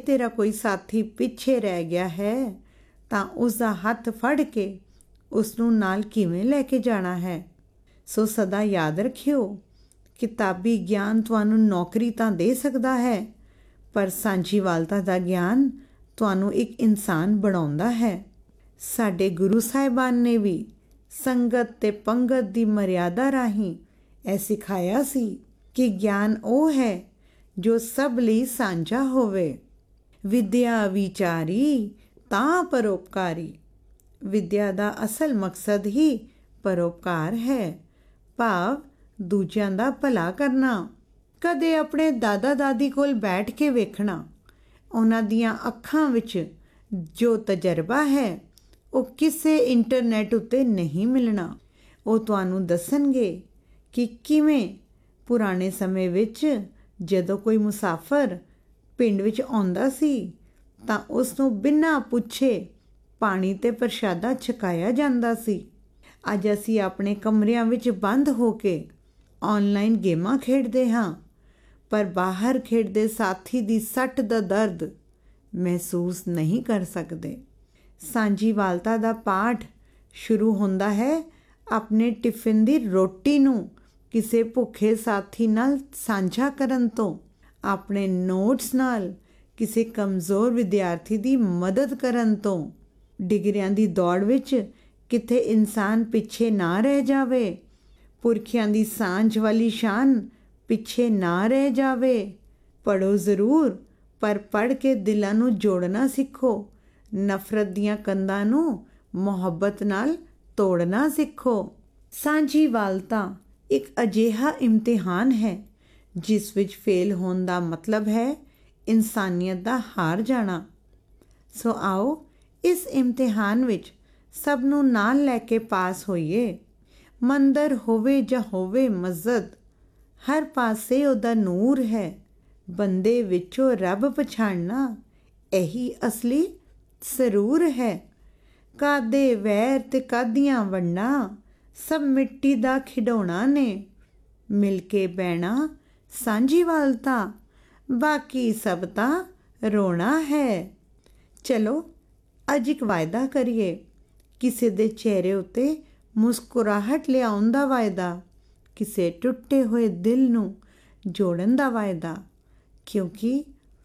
तेरा कोई साथी पिछे रह गया है ਤਾਂ ਉਸਦਾ ਹੱਥ ਫੜ ਕੇ ਉਸਨੂੰ ਨਾਲ ਕਿਵੇਂ ਲੈ ਕੇ ਜਾਣਾ ਹੈ। ਸੋ ਸਦਾ ਯਾਦ ਰੱਖਿਓ, ਕਿਤਾਬੀ ਗਿਆਨ ਤੁਹਾਨੂੰ ਨੌਕਰੀ ਤਾਂ ਦੇ ਸਕਦਾ ਹੈ, ਪਰ ਸਾਂਝੀਵਾਲਤਾ ਦਾ ਗਿਆਨ ਤੁਹਾਨੂੰ ਇੱਕ ਇਨਸਾਨ ਬਣਾਉਂਦਾ ਹੈ। ਸਾਡੇ ਗੁਰੂ ਸਾਹਿਬਾਨ ਨੇ ਵੀ ਸੰਗਤ ਤੇ ਪੰਗਤ ਦੀ ਮਰਿਆਦਾ ਰਾਹੀਂ ਇਹ ਸਿਖਾਇਆ ਸੀ ਕਿ ਗਿਆਨ ਉਹ ਹੈ ਜੋ ਸਭ ਲਈ ਸਾਂਝਾ ਹੋਵੇ। ਵਿਦਿਆ ਵਿਚਾਰੀ ਤਾਂ ਪਰਉਪਕਾਰੀ। ਵਿਦਿਆ ਦਾ ਅਸਲ ਮਕਸਦ ਹੀ ਪਰਉਪਕਾਰ ਹੈ, ਭਾਵ ਦੂਜਿਆਂ ਦਾ ਭਲਾ ਕਰਨਾ। ਕਦੇ ਆਪਣੇ ਦਾਦਾ ਦਾਦੀ ਕੋਲ ਬੈਠ ਕੇ ਵੇਖਣਾ, ਉਹਨਾਂ ਦੀਆਂ ਅੱਖਾਂ ਵਿੱਚ ਜੋ ਤਜਰਬਾ ਹੈ ਉਹ ਕਿਸੇ ਇੰਟਰਨੈਟ ਉੱਤੇ ਨਹੀਂ ਮਿਲਣਾ। ਉਹ ਤੁਹਾਨੂੰ ਦੱਸਣਗੇ ਕਿ ਕਿਵੇਂ ਪੁਰਾਣੇ ਸਮੇਂ ਵਿੱਚ ਜਦੋਂ ਕੋਈ ਮੁਸਾਫਰ ਪਿੰਡ ਵਿੱਚ ਆਉਂਦਾ ਸੀ ਤਾਂ ਉਸ ਨੂੰ ਬਿਨਾਂ ਪੁੱਛੇ ਪਾਣੀ ਤੇ ਪ੍ਰਸ਼ਾਦਾ ਛਕਾਇਆ ਜਾਂਦਾ ਸੀ। ਅੱਜ ਅਸੀਂ ਆਪਣੇ ਕਮਰਿਆਂ ਵਿੱਚ ਬੰਦ ਹੋ ਕੇ ਆਨਲਾਈਨ ਗੇਮਾਂ ਖੇਡਦੇ ਹਾਂ, ਪਰ ਬਾਹਰ ਖੇਡਦੇ ਸਾਥੀ ਦੀ ਸੱਟ ਦਾ ਦਰਦ ਮਹਿਸੂਸ ਨਹੀਂ ਕਰ ਸਕਦੇ। ਸਾਂਝੀਵਾਲਤਾ ਦਾ ਪਾਠ ਸ਼ੁਰੂ ਹੁੰਦਾ ਹੈ ਆਪਣੇ ਟਿਫਿਨ ਦੀ ਰੋਟੀ ਨੂੰ ਕਿਸੇ ਭੁੱਖੇ ਸਾਥੀ ਨਾਲ ਸਾਂਝਾ ਕਰਨ ਤੋਂ, ਆਪਣੇ ਨੋਟਸ ਨਾਲ ਕਿਸੇ ਕਮਜ਼ੋਰ ਵਿਦਿਆਰਥੀ ਦੀ ਮਦਦ ਕਰਨ ਤੋਂ। ਡਿਗਰੀਆਂ ਦੀ ਦੌੜ ਵਿੱਚ ਕਿਤੇ ਇਨਸਾਨ ਪਿੱਛੇ ਨਾ ਰਹਿ ਜਾਵੇ, ਪੁਰਖਿਆਂ ਦੀ ਸਾਂਝ ਵਾਲੀ ਸ਼ਾਨ ਪਿੱਛੇ ਨਾ ਰਹਿ ਜਾਵੇ। ਪੜ੍ਹੋ ਜ਼ਰੂਰ, ਪਰ ਪੜ੍ਹ ਕੇ ਦਿਲਾਂ ਨੂੰ ਜੋੜਨਾ ਸਿੱਖੋ। ਨਫ਼ਰਤ ਦੀਆਂ ਕੰਧਾਂ ਨੂੰ ਮੁਹੱਬਤ ਨਾਲ ਤੋੜਨਾ ਸਿੱਖੋ। ਸਾਂਝੀਵਾਲਤਾ ਇੱਕ ਅਜਿਹਾ ਇਮਤਿਹਾਨ ਹੈ ਜਿਸ ਵਿੱਚ ਫੇਲ ਹੋਣ ਦਾ ਮਤਲਬ ਹੈ ਇਨਸਾਨੀਅਤ ਦਾ ਹਾਰ ਜਾਣਾ। ਸੋ ਆਓ ਇਸ ਇਮਤਿਹਾਨ ਵਿੱਚ ਸਭ ਨੂੰ ਨਾਲ ਲੈ ਕੇ ਪਾਸ ਹੋਈਏ। ਮੰਦਰ ਹੋਵੇ ਜਾਂ ਹੋਵੇ ਮਸਜਿਦ, ਹਰ ਪਾਸੇ ਉਹਦਾ ਨੂਰ ਹੈ। ਬੰਦੇ ਵਿੱਚੋਂ ਰੱਬ ਪਛਾਣਨਾ ਇਹੀ ਅਸਲੀ ਸਰੂਰ ਹੈ। ਕਾਦੇ ਵੈਰ ਤੇ ਕਾਦੀਆਂ ਵੰਡਾਂ, ਸਭ ਮਿੱਟੀ ਦਾ ਖਿਡੌਣਾ ਨੇ। ਮਿਲ ਕੇ ਬਹਿਣਾ ਸਾਂਝੀਵਾਲਤਾ, ਬਾਕੀ ਸਭ ਤਾਂ ਰੋਣਾ ਹੈ। ਚਲੋ ਅੱਜ ਇੱਕ ਵਾਅਦਾ ਕਰੀਏ, ਕਿਸੇ ਦੇ ਚਿਹਰੇ ਉੱਤੇ ਮੁਸਕਰਾਹਟ ਲਿਆਉਣ ਦਾ ਵਾਅਦਾ, ਕਿਸੇ ਟੁੱਟੇ ਹੋਏ ਦਿਲ ਨੂੰ ਜੋੜਨ ਦਾ ਵਾਅਦਾ, ਕਿਉਂਕਿ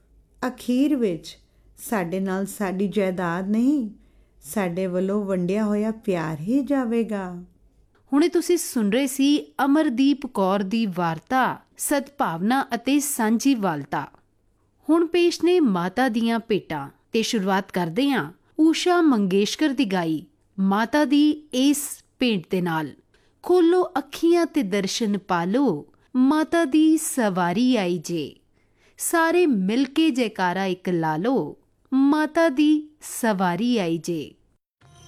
ਅਖੀਰ ਵਿੱਚ ਸਾਡੇ ਨਾਲ ਸਾਡੀ ਜਾਇਦਾਦ ਨਹੀਂ, ਸਾਡੇ ਵੱਲੋਂ ਵੰਡਿਆ ਹੋਇਆ ਪਿਆਰ ਹੀ ਜਾਵੇਗਾ। ਹੁਣੇ ਤੁਸੀਂ ਸੁਣ ਰਹੇ ਸੀ ਅਮਰਦੀਪ ਕੌਰ ਦੀ ਵਾਰਤਾ ਸਦਭਾਵਨਾ ਅਤੇ ਸਾਂਝੀਵਾਲਤਾ। ਹੁਣ ਪੇਸ਼ ਨੇ ਮਾਤਾ ਦੀਆਂ ਭੇਟਾਂ ਤੇ ਸ਼ੁਰੂਆਤ ਕਰਦੇ ਹਾਂ ਊਸ਼ਾ ਮੰਗੇਸ਼ਕਰ ਦੀ ਗਾਈ ਮਾਤਾ ਦੀ ਇਸ ਭੇਟ ਦੇ ਨਾਲ। ਖੋਲੋ ਅੱਖੀਆਂ ਤੇ ਦਰਸ਼ਨ ਪਾਲੋ, ਮਾਤਾ ਦੀ ਸਵਾਰੀ ਆਈ ਜੇ। ਸਾਰੇ ਮਿਲ ਕੇ ਜੈਕਾਰਾ ਇੱਕ ਲਾ ਲੋ, ਮਾਤਾ ਦੀ ਸਵਾਰੀ ਆਈ ਜੇ।